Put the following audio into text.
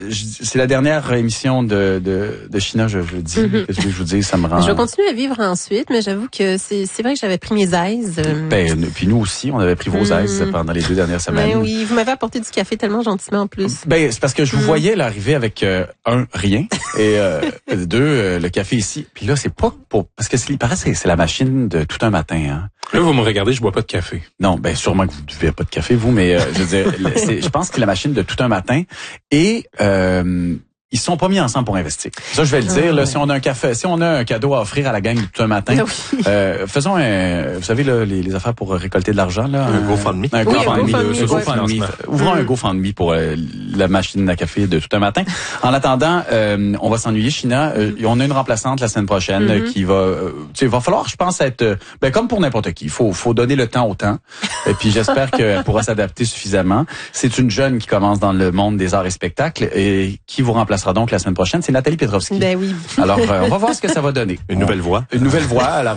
c'est la dernière émission de China, je le dis. Qu'est-ce que je vous dis, ça me rend... Je vais continuer à vivre ensuite, mais j'avoue que c'est vrai que j'avais pris mes aises. Puis nous aussi, on avait pris vos aises pendant les 2 dernières semaines. Ben oui, vous m'avez apporté du café tellement gentiment en plus. C'est parce que je vous voyais l'arriver avec rien et 2 le café ici. Puis là, c'est pas pour parce que il paraît c'est la machine de tout un matin. Hein. Là, vous me regardez, je bois pas de café. Non, sûrement que vous ne buvez pas de café vous, mais je veux dire, je pense que c'est la machine de tout un matin et ils se sont pas mis ensemble pour investir. Ça, je vais le dire. Là, si on a un cadeau à offrir à la gang de tout un matin, faisons vous savez là, les affaires pour récolter de l'argent là. Un GoFundMe. Un GoFundMe. Ouvrons un GoFundMe pour la machine à café de tout un matin. En attendant, on va s'ennuyer, China. On a une remplaçante la semaine prochaine qui va. Il va falloir, je pense, être comme pour n'importe qui. Il faut donner le temps au temps. Et puis j'espère qu'elle pourra s'adapter suffisamment. C'est une jeune qui commence dans le monde des arts et spectacles et qui vous remplacera donc la semaine prochaine, c'est Nathalie Petrovski. Ben oui. Alors, on va voir ce que ça va donner. Une nouvelle voix. Une nouvelle voix. Alors,